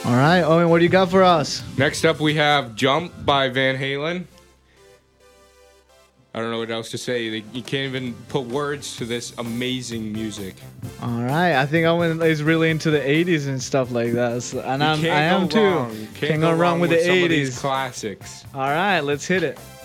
All right, Owen, what do you got for us? Next up, we have Jump by Van Halen. I don't know what else to say. You can't even put words to this amazing music. All right, I think Owen is really into the 80s and stuff like that. So, and I am too. Can't go wrong with the 80s. Some of these classics. All right, let's hit it.